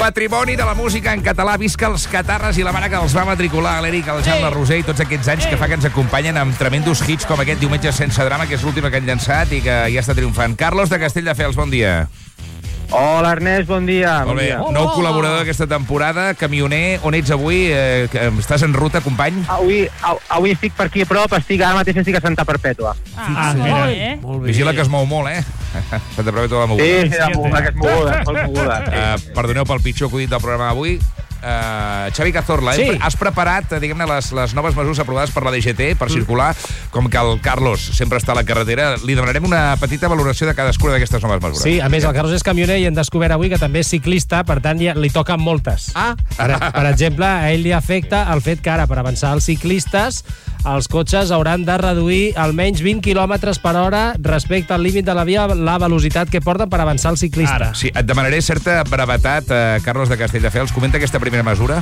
Patrimoni de la música en català. Visca els catarres i la mare que els va matricular, l'Eric, el Jan, la Roser i tots aquests anys que fa que ens acompanyen amb tremendos hits com aquest Diumenge sense drama, que és l'última que han llançat i que ja està triomfant. Carlos de Castelldefels, bon dia. Hola, Ernest, bon dia. Molt bé. Nou col·laborador d'aquesta temporada, camioner. On ets avui? Estàs en ruta, company? Avui estic per aquí a prop, ara mateix estic a Santa Perpètua. Mira. Vigila que es mou molt, Santa Perpètua de moguda. Sí, que és moguda, molt moguda. Perdoneu pel pitjor acudit del programa d'avui. Xavi Cazorla, has preparat, diguem-ne, les noves mesures aprovades per la DGT per circular, com que el Carlos sempre està a la carretera. Li demanarem una petita valoració de cadascuna d'aquestes noves mesures. Sí, a més, el Carlos és camioner i hem descobert avui que també és ciclista, per tant, li toquen moltes. Per exemple, a ell li afecta el fet que ara, per avançar els ciclistes, els cotxes hauran de reduir almenys 20 km per hora respecte al límit de la via, la velocitat que porten per avançar el ciclista. Ara, sí, et demanaré certa brevetat, Carlos de Castelldefels. Comenta aquesta primera mesura.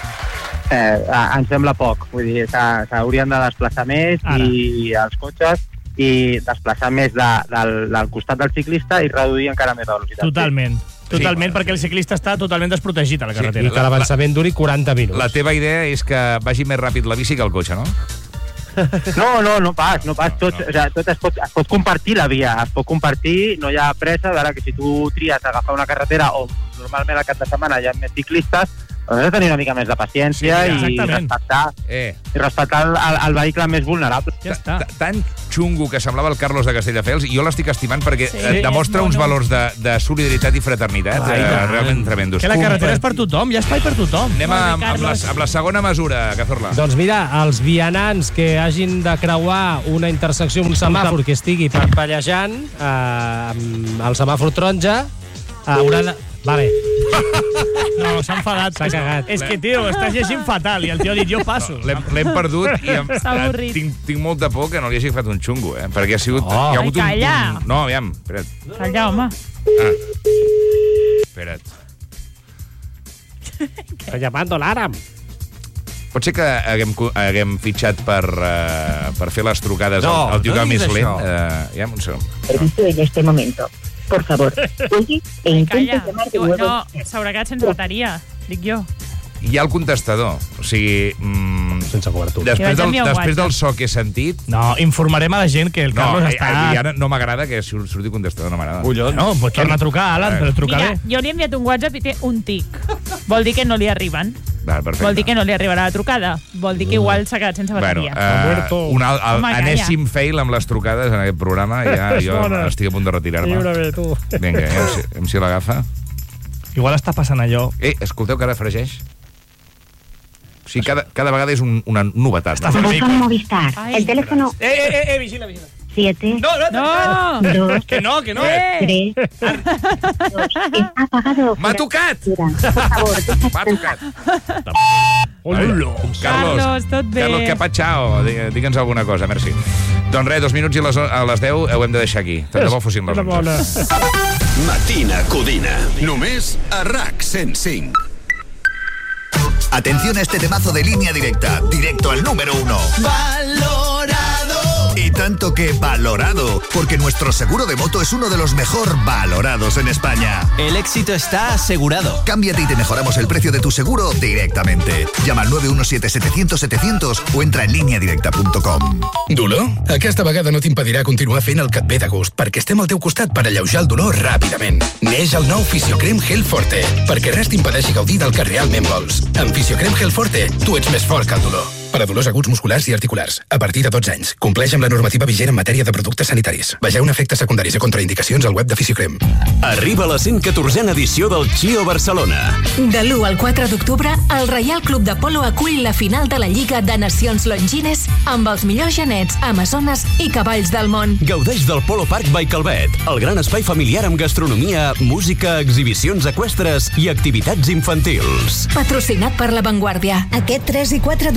Em sembla poc. Vull dir, s'haurien de desplaçar més i els cotxes i desplaçar més del costat del ciclista i reduir encara més la velocitat. Totalment, perquè el ciclista està totalment desprotegit a la carretera. I que l'avançament duri 40 minuts. La teva idea és que vagi més ràpid la bici que el cotxe, no? No pas. Tot es pot compartir la via, es pot compartir, no hi ha pressa. Ara que si tu tries agafar una carretera on normalment al cap de setmana hi ha més ciclistes, has de tenir una mica més de paciència i respectar el vehicle més vulnerable. Ja està. Tan xungo que semblava el Carlos de Castelldefels, i jo l'estic estimant perquè demostra uns valors de solidaritat i fraternitat realment tremendos. Que la carretera és per tothom, hi ha espai per tothom. Anem amb la segona mesura, Cazorla. Doncs mira, els vianants que hagin de creuar una intersecció, un semàfor que estigui parpellejant, el semàfor taronja, haurà de... Vale. No, s'ha enfadat. S'ha cagat. És que, tio, estàs llegint fatal i el tio ha dit, jo passo. L'hem perdut i tinc molta por que no li hagi agafat un xungo, perquè ha sigut... Calla. No, aviam, espera't. Calla, home. Espera't. Està llamando l'Aram. Pot ser que haguem fitxat per fer les trucades al tio que més lent? Aviam, un segon. Servicio en este momento. Por favor, cuelgue e intente llamar de nuevo. No, s'haurà quedat sense bateria, dic jo. Hi ha el contestador, o sigui... Sense cobertura. Després del so que he sentit... No, informarem a la gent que el Carlos està... I ara no m'agrada que surti contestador, no m'agrada. No, pues torna a trucar, Alan, però truca bé. Mira, jo li he enviat un WhatsApp i té un tic. Vol dir que no li arriben. Vol dir que no li arribarà la trucada. Vol dir que igual s'ha quedat sense bateria. Anéssim fail amb les trucades en aquest programa. Ja jo estic a punt de retirar-me. Vinga, aviam si l'agafa. Igual està passant allò. Escolteu que ara fregeix. O sigui, cada vegada és una novetat. Teléfono Movistar. El teléfono... Vigila. 7. No. 2. Que no. 3. 2. Está apagado. M'ha tocat! Por favor, m'ha tocat. Carlos, tot bé. Carlos, que patxao. Digue'ns alguna cosa, merci. Doncs res, 2 minuts i a les 10 ho hem de deixar aquí. Tant de bo fossin les 11. Matina Codina. Només a RAC 105. Atención a este temazo de Línea Directa, directo al número 1. ¡Valorado! Y tanto que valorado, porque nuestro seguro de moto es uno de los mejor valorados en España. El éxito está asegurado. Cámbiate y te mejoramos el precio de tu seguro directamente. Llama al 917-700-700 o entra en lineadirecta.com. Dolor? Aquesta vegada no t'impedirà continuar fent el que et ve de gust, perquè estem al teu costat per alleujar el dolor ràpidament. Neix el nou Fisiocrem Gel Forte, perquè res t'impedeixi gaudir del que realment vols. Amb Fisiocrem Gel Forte, tu ets més fort que el dolor. Per a dolors aguts musculars i articulars, a partir de 12 anys. Compleix amb la normativa vigent en matèria de productes sanitaris. Vegeu efectes secundaris i contraindicacions al web de Fisiocrem. Arriba la 114a edició del Chio Barcelona. De l'1 al 4 d'octubre, el Reial Club de Polo acull la final de la Lliga de Nacions Longines amb els millors genets, amazones i cavalls del món. Gaudeix del Polo Park by Calvet, el gran espai familiar amb gastronomia, música, exhibicions eqüestres i activitats infantils. Patrocinat per La Vanguardia. Aquest 3 i 4 d'octubre,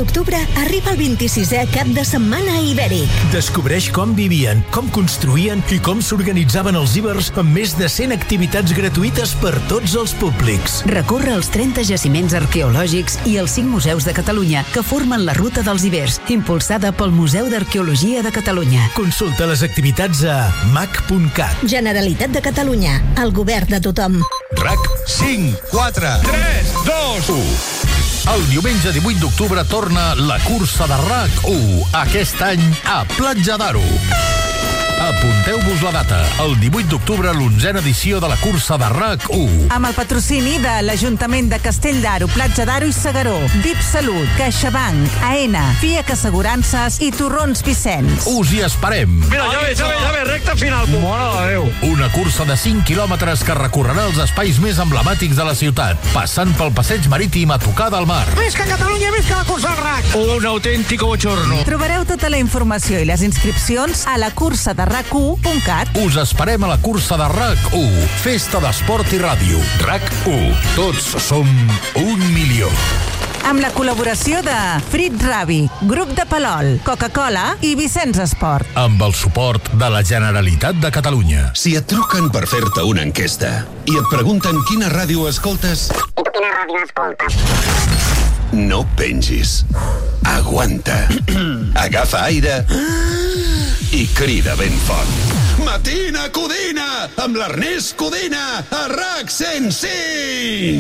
arriba el 26è cap de setmana ibèric. Descobreix com vivien, com construïen i com s'organitzaven els ibers amb més de 100 activitats gratuïtes per tots els públics. Recorre els 30 jaciments arqueològics i els 5 museus de Catalunya que formen la Ruta dels Ibers, impulsada pel Museu d'Arqueologia de Catalunya. Consulta les activitats a mac.cat. Generalitat de Catalunya, el govern de tothom. RAC 5, 4, 3, 2, 1. El diumenge 18 d'octubre torna la cursa de RAC1, aquest any a Platja d'Aro. Apunteu-vos la data, el 18 d'octubre, l'11a edició de la cursa de RAC1. Amb el patrocini de l'Ajuntament de Castell d'Aro, Platja d'Aro i Segaró, DIP Salut, CaixaBank, AENA, FIAC Assegurances i Torrons Vicenç. Us hi esperem. Mira, ja ve, recta final. Mare de Déu. Una cursa de 5 quilòmetres que recorrerà els espais més emblemàtics de la ciutat, passant pel passeig marítim a tocar del mar. Visca Catalunya, visca la cursa del RAC. Un autèntico bochorno. Trobareu tota la informació i les inscripcions a la cursa de RAC1.cat. Us esperem a la cursa de RAC1, festa d'esport i ràdio. RAC1, tots som 1 milió. Amb la col·laboració de Frit Ravi, Grup de Palol, Coca-Cola i Vicenç Esport. Amb el suport de la Generalitat de Catalunya. Si et truquen per fer-te una enquesta i et pregunten quina ràdio escoltes... I tu quina ràdio escoltes? No pengis. Aguanta. Agafa aire i crida ben fort. Matina Codina, amb l'Ernest Codina, a RAC 105!